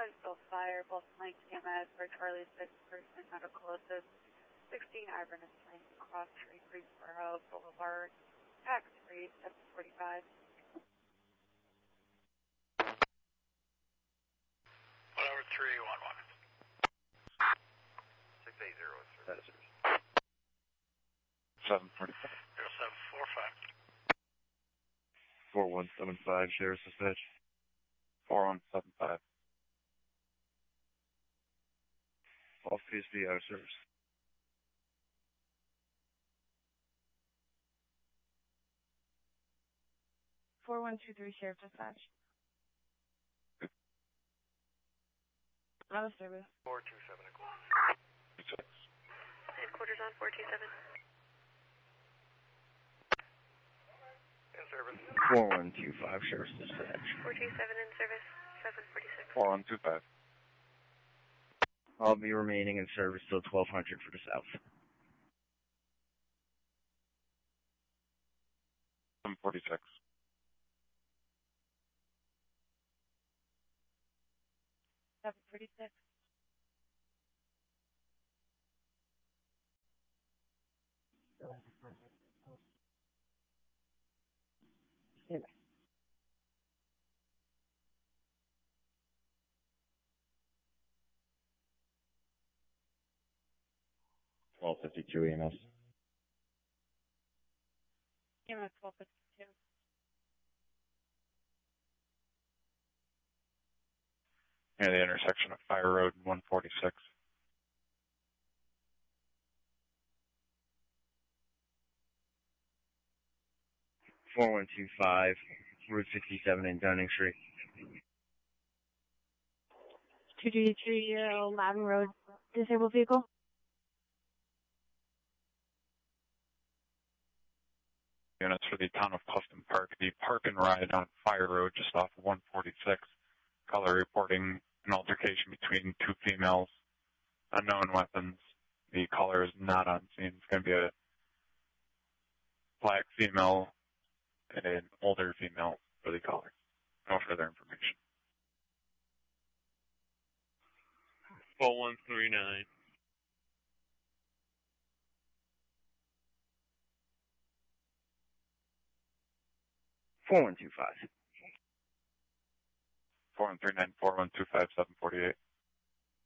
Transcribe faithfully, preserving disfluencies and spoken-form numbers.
Huntsville Fire, both Mike E M S for Charlie six person medical assist, sixteen Iverness Lane, Cross Street, Greensboro Boulevard, tax free, seven forty-five. One over three one one. Six eight zero, sir. That is seven forty-five. Zero seven four five. Four one seven five, Sheriff's Dispatch. Four one seven five. All P S B out of service. Four one two three, Sheriff Dispatch. Out of service. Four two seven o'clock. Six. Headquarters on four two seven. In service. Four one two five, Sheriff's Dispatch. Four two seven in service. Seven forty six. Four one two five. I'll be remaining in service till twelve hundred for the south. Seven forty six. Seven forty six. Stand by. twelve fifty-two E M S. E M S twelve fifty-two. Near the intersection of Fire Road and one forty-six. four one two five, Route sixty-seven in Dunning Street. two two three Lavin Road, disabled vehicle. Units for the town of Clifton Park. The park and ride on Fire Road just off of one forty-six. Caller reporting an altercation between two females, unknown weapons. The caller is not on scene. It's going to be a black female and an older female for the caller. No further information. four one three nine. four one two five. four one three nine, four one two five, seven forty-eight.